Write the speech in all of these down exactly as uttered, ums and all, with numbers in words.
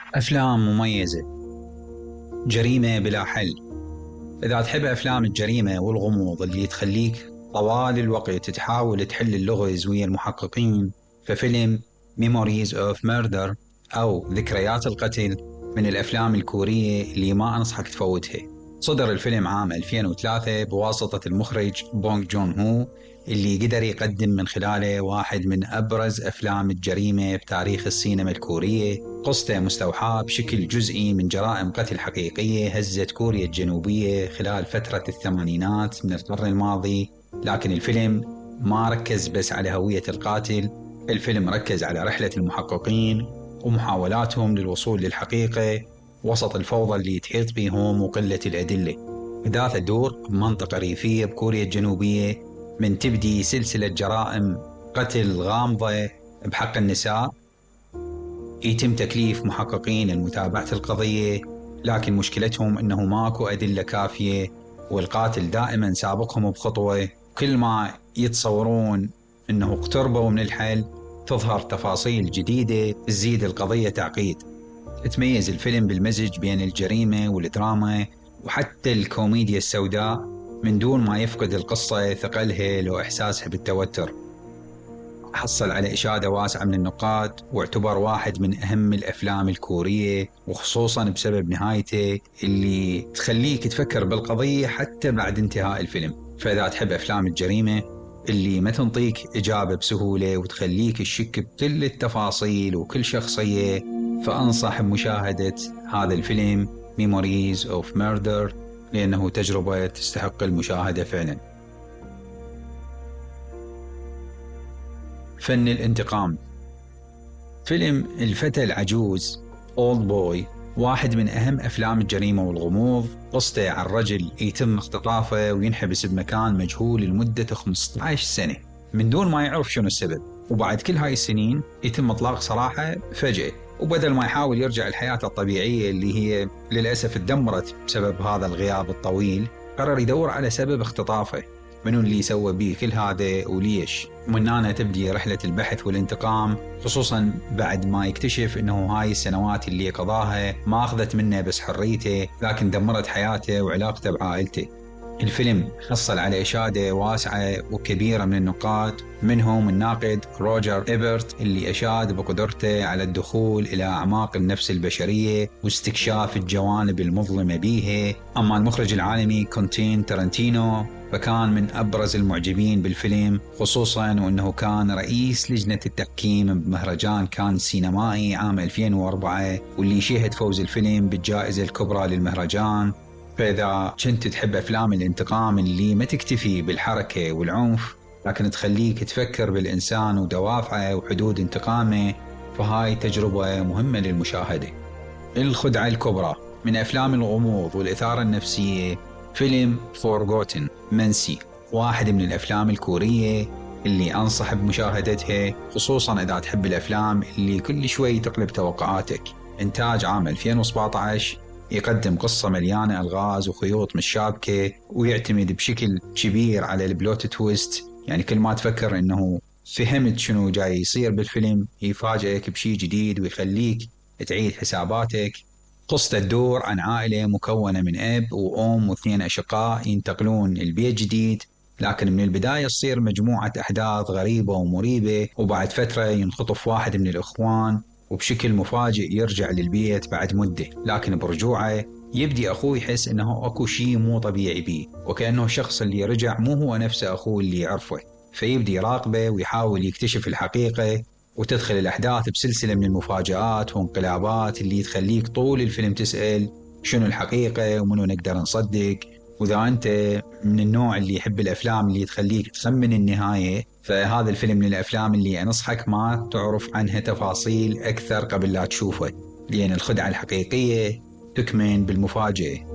أفلام مميزة، جريمة بلا حل. إذا تحب أفلام الجريمة والغموض اللي تخليك طوال الوقت تحاول تحل اللغز ويا المحققين، ففيلم Memories of Murder أو ذكريات القتل من الأفلام الكورية اللي ما أنصحك تفوتها. صدر الفيلم عام ألفين وثلاثة بواسطة المخرج بونغ جون هو، اللي قدر يقدم من خلاله واحد من أبرز أفلام الجريمة بتاريخ السينما الكورية. قصته مستوحاة بشكل جزئي من جرائم قتل حقيقية هزت كوريا الجنوبية خلال فترة الثمانينات من القرن الماضي. لكن الفيلم ما ركز بس على هوية القاتل، الفيلم ركز على رحلة المحققين ومحاولاتهم للوصول للحقيقة وسط الفوضى اللي تحيط بهم وقلة الأدلة. أحداث تدور بمنطقة ريفية بكوريا الجنوبية، من تبدي سلسلة جرائم قتل غامضة بحق النساء، يتم تكليف محققين لمتابعة القضية، لكن مشكلتهم أنه ماكو أدلة كافية والقاتل دائما سابقهم بخطوة. كل ما يتصورون أنه اقتربوا من الحل تظهر تفاصيل جديدة تزيد القضية تعقيد. تميز الفيلم بالمزج بين الجريمة والدراما وحتى الكوميديا السوداء من دون ما يفقد القصة ثقلها لو إحساسها بالتوتر. حصل على إشادة واسعة من النقاد واعتبر واحد من أهم الأفلام الكورية، وخصوصا بسبب نهايته اللي تخليك تفكر بالقضية حتى بعد انتهاء الفيلم. فإذا تحب أفلام الجريمة اللي ما تنطيك إجابة بسهولة وتخليك تشك بكل التفاصيل وكل شخصية، فأنصح بمشاهدة هذا الفيلم Memories of Murder، لأنه تجربة تستحق المشاهدة فعلا. فن الانتقام. فيلم الفتى العجوز Old Boy واحد من أهم أفلام الجريمة والغموض. قصته عن رجل يتم اختطافه وينحبس بمكان مجهول لمدة خمسة عشر سنة من دون ما يعرف شنو السبب، وبعد كل هاي السنين يتم إطلاق سراحه فجأة، وبدل ما يحاول يرجع لحياته الطبيعية اللي هي للأسف اتدمرت بسبب هذا الغياب الطويل، قرر يدور على سبب اختطافه، منو اللي سوى بيه كل هذا وليش. ومن هنا تبدي رحلة البحث والانتقام، خصوصا بعد ما يكتشف انه هاي السنوات اللي قضاها ما اخذت منه بس حريته، لكن دمرت حياته وعلاقته بعائلته. الفيلم حصل على إشادة واسعة وكبيرة من النقاد، منهم الناقد روجر إيبرت اللي أشاد بقدرته على الدخول إلى أعماق النفس البشرية واستكشاف الجوانب المظلمة بيها. أما المخرج العالمي كوينتين تارانتينو فكان من أبرز المعجبين بالفيلم، خصوصاً وأنه كان رئيس لجنة التحكيم بمهرجان كان السينمائي عام ألفين وأربعة، واللي شهد فوز الفيلم بالجائزة الكبرى للمهرجان. فإذا كنت تحب أفلام الانتقام اللي ما تكتفي بالحركة والعنف لكن تخليك تفكر بالإنسان ودوافعه وحدود انتقامه، فهاي تجربة مهمة للمشاهدة. الخدعة الكبرى. من أفلام الغموض والإثارة النفسية فيلم Forgotten منسي، واحد من الأفلام الكورية اللي أنصح بمشاهدتها، خصوصا إذا تحب الأفلام اللي كل شوي تقلب توقعاتك. إنتاج عام ألفين وسبعة عشر، يقدم قصة مليانة ألغاز وخيوط مشابكة، ويعتمد بشكل كبير على البلوت تويست، يعني كل ما تفكر إنه فهمت شنو جاي يصير بالفيلم يفاجئك بشي جديد ويخليك تعيد حساباتك. قصة تدور عن عائلة مكونة من أب وأم واثنين أشقاء ينتقلون البيت جديد، لكن من البداية تصير مجموعة أحداث غريبة ومريبة، وبعد فترة ينخطف واحد من الإخوان وبشكل مفاجئ يرجع للبيت بعد مدة، لكن برجوعه يبدي أخوه يحس أنه أكو شيء مو طبيعي بيه، وكأنه الشخص اللي رجع مو هو نفسه أخوه اللي يعرفه، فيبدي يراقبه ويحاول يكتشف الحقيقة. وتدخل الأحداث بسلسلة من المفاجآت وانقلابات اللي تخليك طول الفيلم تسأل شنو الحقيقة ومنو نقدر نصدق. وإذا أنت من النوع اللي يحب الأفلام اللي تخليك تخمن النهاية، فهذا الفيلم من الأفلام اللي أنصحك ما تعرف عنها تفاصيل أكثر قبل لا تشوفه، لأن الخدعة الحقيقية تكمن بالمفاجأة.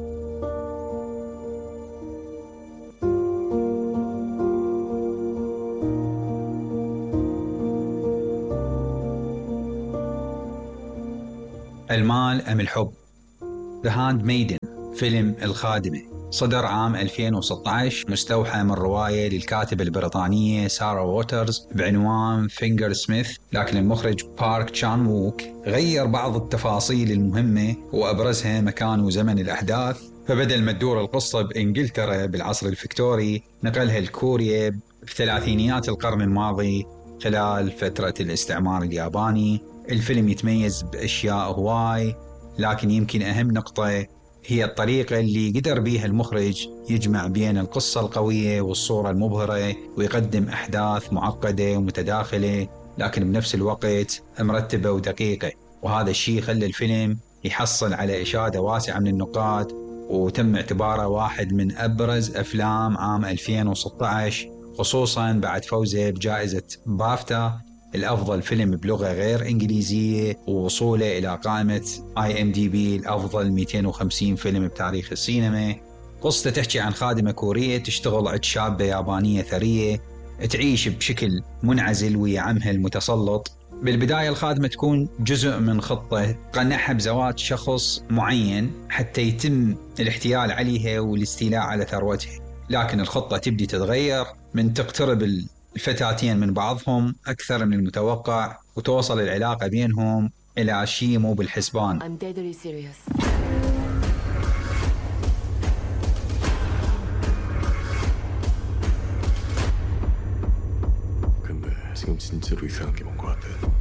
المال أم الحب. The Handmaiden فيلم الخادمة، صدر عام ألفين وستة عشر، مستوحى من رواية للكاتبة البريطانية سارة ووترز بعنوان فينجر سميث، لكن المخرج بارك تشان ووك غير بعض التفاصيل المهمة وأبرزها مكان وزمن الأحداث. فبدل ما تدور القصة بإنجلترا بالعصر الفكتوري، نقلها لكوريا في ثلاثينيات القرن الماضي خلال فترة الاستعمار الياباني. الفيلم يتميز بأشياء هواي، لكن يمكن أهم نقطة هي الطريقة اللي قدر بيها المخرج يجمع بين القصة القوية والصورة المبهرة، ويقدم أحداث معقدة ومتداخلة لكن بنفس الوقت مرتبة ودقيقة. وهذا الشيء خلى الفيلم يحصل على إشادة واسعة من النقاد، وتم اعتباره واحد من أبرز أفلام عام ألفين وستة عشر، خصوصا بعد فوزه بجائزة بافتا الأفضل فيلم بلغة غير إنجليزية، ووصوله إلى قائمة آي إم دي بي الأفضل مئتين وخمسين فيلم بتاريخ السينما. قصته تحكي عن خادمة كورية تشتغل عند شابة يابانية ثرية تعيش بشكل منعزل ويا عمها المتسلط. بالبداية الخادمة تكون جزء من خطة قنعها بزواج شخص معين حتى يتم الاحتيال عليها والاستيلاء على ثروتها، لكن الخطة تبدي تتغير من تقترب الفتاتين من بعضهم أكثر من المتوقع، وتوصل العلاقة بينهم إلى شيء مو بالحسبان. I'm deadly serious. 근데 지금 진짜로 이상한 게 뭔 것 같아.